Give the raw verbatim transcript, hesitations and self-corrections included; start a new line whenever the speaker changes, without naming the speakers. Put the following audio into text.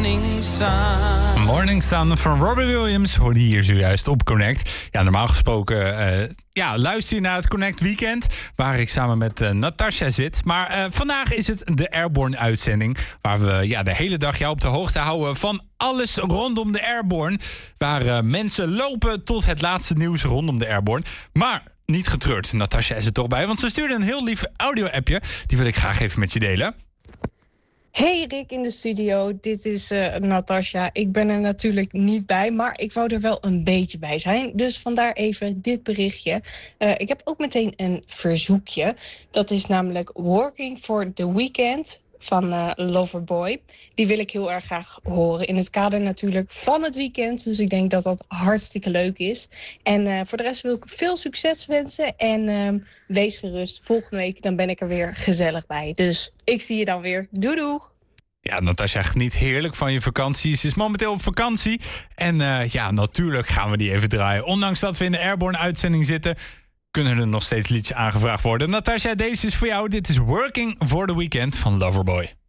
morning sun.
Morning Sun van Robbie Williams hoorde je hier zojuist op Connect. Ja, normaal gesproken uh, ja, luister je naar het Connect Weekend, waar ik samen met uh, Natasja zit. Maar uh, vandaag is het de Airborne-uitzending, waar we ja, de hele dag jou op de hoogte houden van alles rondom de Airborne. Waar uh, mensen lopen tot het laatste nieuws rondom de Airborne. Maar niet getreurd, Natasja is er toch bij, want ze stuurde een heel lief audio-appje. Die wil ik graag even met je delen.
Hey Rick in de studio, dit is uh, Natasja. Ik ben er natuurlijk niet bij, maar ik wou er wel een beetje bij zijn. Dus vandaar even dit berichtje. Uh, ik heb ook meteen een verzoekje. Dat is namelijk Working for the Weekend van uh, Loverboy. Die wil ik heel erg graag horen. In het kader natuurlijk van het weekend. Dus ik denk dat dat hartstikke leuk is. En uh, voor de rest wil ik veel succes wensen. En uh, wees gerust. Volgende week dan ben ik er weer gezellig bij. Dus ik zie je dan weer. Doei doei.
Ja, Natasja geniet heerlijk van je vakantie. Ze is momenteel op vakantie. En uh, ja, natuurlijk gaan we die even draaien. Ondanks dat we in de Airborne-uitzending zitten, kunnen er nog steeds liedjes aangevraagd worden. Natasja, deze is voor jou. Dit is Working for the Weekend van Loverboy.